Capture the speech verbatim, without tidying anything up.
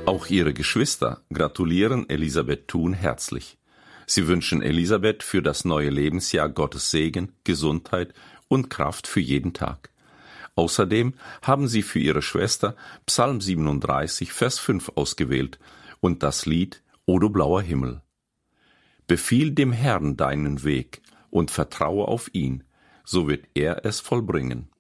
Auch ihre Geschwister gratulieren Elisabeth Thun herzlich. Sie wünschen Elisabeth für das neue Lebensjahr Gottes Segen, Gesundheit und Kraft für jeden Tag. Außerdem haben sie für ihre Schwester Psalm siebenunddreißig, Vers fünf ausgewählt und das Lied O du blauer Himmel. Befiehl dem Herrn deinen Weg und vertraue auf ihn, so wird er es vollbringen.